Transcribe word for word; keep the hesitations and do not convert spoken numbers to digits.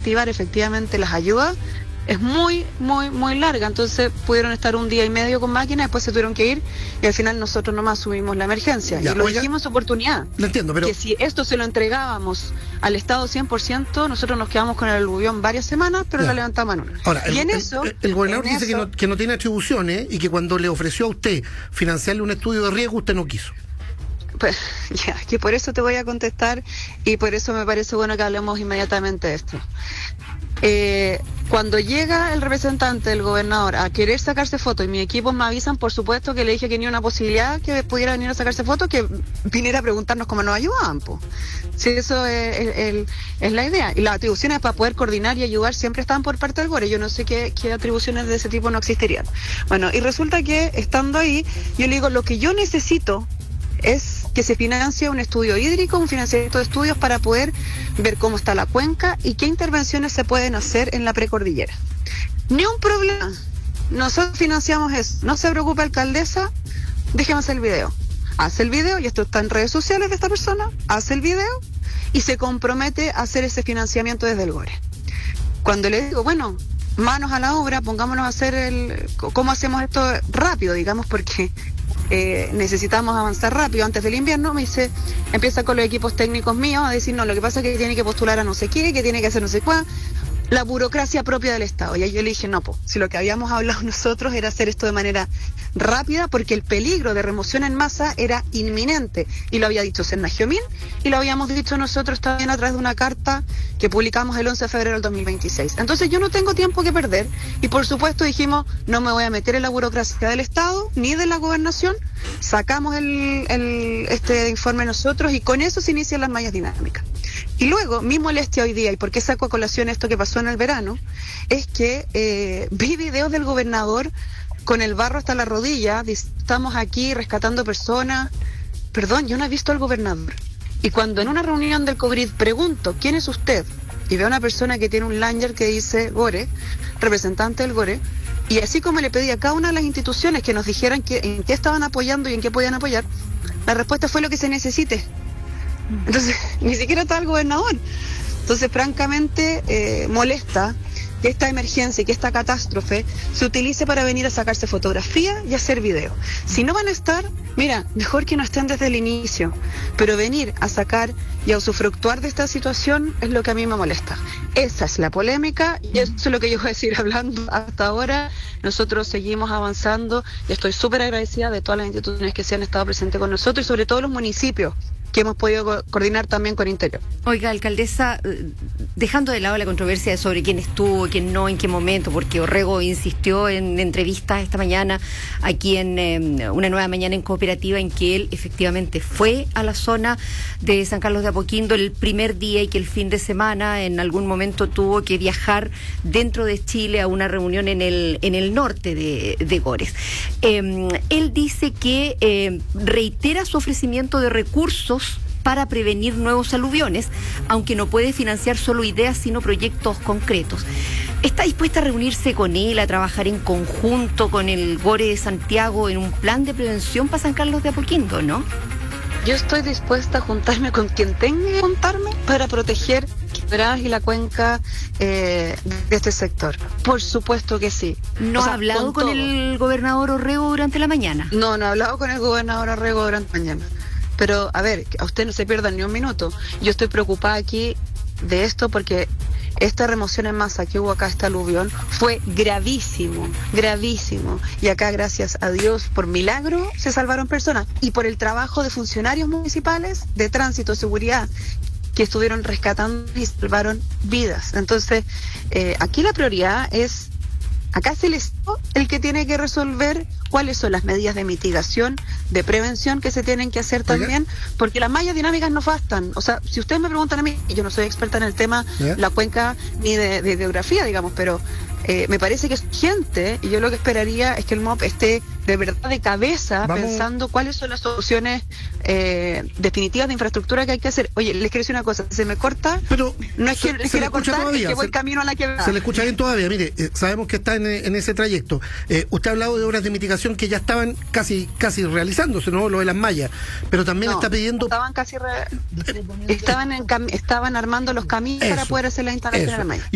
activar efectivamente las ayudas es muy, muy, muy larga. Entonces pudieron estar un día y medio con máquinas, después se tuvieron que ir y al final nosotros nomás subimos la emergencia. Ya, y lo oiga, dijimos oportunidad. Lo entiendo, pero... Que si esto se lo entregábamos al Estado cien por ciento, nosotros nos quedamos con el aluvión varias semanas, pero ya. la levantamos en una. Ahora, el, y en el, eso... el, el gobernador en dice eso, que, no, que no tiene atribuciones y que cuando le ofreció a usted financiarle un estudio de riesgo, usted no quiso. Pues ya, que por eso te voy a contestar y por eso me parece bueno que hablemos inmediatamente de esto. Eh, cuando llega el representante del gobernador a querer sacarse fotos y mis equipos me avisan, por supuesto que le dije que ni una posibilidad que pudiera venir a sacarse fotos, que viniera a preguntarnos cómo nos ayudaban, pues. Sí, eso es, es, es, es la idea. Y las atribuciones para poder coordinar y ayudar siempre están por parte del GORE. Yo no sé qué, qué atribuciones de ese tipo no existirían. Bueno, y resulta que estando ahí, yo le digo, lo que yo necesito es que se financie un estudio hídrico, un financiamiento de estudios para poder ver cómo está la cuenca y qué intervenciones se pueden hacer en la precordillera. Ni un problema. Nosotros financiamos eso. No se preocupe, alcaldesa, déjeme hacer el video. Hace el video, y esto está en redes sociales de esta persona, hace el video y se compromete a hacer ese financiamiento desde el GORE. Cuando le digo, bueno, manos a la obra, pongámonos a hacer el... ¿Cómo hacemos esto rápido, digamos? Porque... Eh, necesitamos avanzar rápido antes del invierno, me dice, empieza con los equipos técnicos míos a decir, no, lo que pasa es que tiene que postular a no sé qué, que tiene que hacer no sé cuál, la burocracia propia del Estado. Y ahí yo le dije, no, pues, si lo que habíamos hablado nosotros era hacer esto de manera rápida, porque el peligro de remoción en masa era inminente, y lo había dicho Sennagiomín, y lo habíamos dicho nosotros también a través de una carta que publicamos el once de febrero del dos mil veintiséis. Entonces yo no tengo tiempo que perder, y por supuesto dijimos, no me voy a meter en la burocracia del Estado, ni de la gobernación, sacamos el, el este informe nosotros, y con eso se inician las mallas dinámicas. Y luego, mi molestia hoy día, y por qué saco a colación esto que pasó en el verano, es que eh, vi videos del gobernador con el barro hasta la rodilla, estamos aquí rescatando personas. Perdón, yo no he visto al gobernador. Y cuando en una reunión del COVID pregunto, ¿quién es usted? Y veo a una persona que tiene un lanyard que dice GORE, representante del GORE, y así como le pedí a cada una de las instituciones que nos dijeran que, en qué estaban apoyando y en qué podían apoyar, la respuesta fue lo que se necesite. Entonces, ni siquiera está el gobernador. Entonces, francamente, eh, molesta que esta emergencia y que esta catástrofe se utilice para venir a sacarse fotografía y hacer video. Si no van a estar, mira, mejor que no estén desde el inicio, pero venir a sacar y a usufructuar de esta situación es lo que a mí me molesta. Esa es la polémica y eso es lo que yo voy a decir hablando hasta ahora. Nosotros seguimos avanzando y estoy súper agradecida de todas las instituciones que se han estado presentes con nosotros y sobre todo los municipios que hemos podido co- coordinar también con Interior. Oiga, alcaldesa, dejando de lado la controversia sobre quién estuvo, quién no, en qué momento, porque Orrego insistió en entrevistas esta mañana aquí en eh, Una Nueva Mañana en Cooperativa, en que él efectivamente fue a la zona de San Carlos de Apoquindo el primer día y que el fin de semana en algún momento tuvo que viajar dentro de Chile a una reunión en el en el norte de, de Gores. Eh, él dice que eh, reitera su ofrecimiento de recursos para prevenir nuevos aluviones, aunque no puede financiar solo ideas, sino proyectos concretos. ¿Está dispuesta a reunirse con él, a trabajar en conjunto con el GORE de Santiago en un plan de prevención para San Carlos de Apoquindo, no? Yo estoy dispuesta a juntarme con quien tenga que juntarme para proteger Quebradas y la cuenca eh, de este sector. Por supuesto que sí. ¿No O sea, ha hablado con, con el gobernador Orrego durante la mañana? No, no he hablado con el gobernador Orrego durante la mañana. Pero, a ver, a usted no se pierda ni un minuto. Yo estoy preocupada aquí de esto porque esta remoción en masa que hubo acá, este aluvión, fue gravísimo, gravísimo. Y acá, gracias a Dios, por milagro, se salvaron personas. Y por el trabajo de funcionarios municipales, de tránsito, seguridad, que estuvieron rescatando y salvaron vidas. Entonces, eh, aquí la prioridad es... Acá es el Estado el que tiene que resolver cuáles son las medidas de mitigación, de prevención que se tienen que hacer también, porque las mallas dinámicas no bastan. O sea, si ustedes me preguntan a mí, y yo no soy experta en el tema, ¿Eh? la cuenca ni de, de geografía, digamos, pero eh, me parece que es urgente, y yo lo que esperaría es que el M O P esté de verdad de cabeza Vamos. pensando cuáles son las soluciones eh, definitivas de infraestructura que hay que hacer. Oye, les quiero decir una cosa, se me corta, pero no es que se, les se quiera cortar, todavía, es que voy se, camino a la quebrada. Se le escucha bien todavía, mire, eh, sabemos que está en, en ese trayecto. Eh, usted ha hablado de obras de mitigación que ya estaban casi casi realizándose, ¿no? Lo de las mallas, pero también no, está pidiendo... Estaban casi... Re... estaban, en cam... estaban armando los caminos para poder hacer la instalación de la malla.